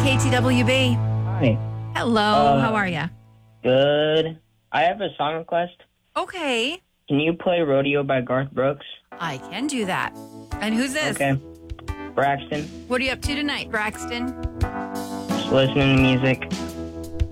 KTWB. Hi. Hello, how are you? Good. I have a song request. Okay, Can you play Rodeo by Garth Brooks? I can do that. And who's this? Okay. Braxton. What are you up to tonight, Braxton? Just listening to music.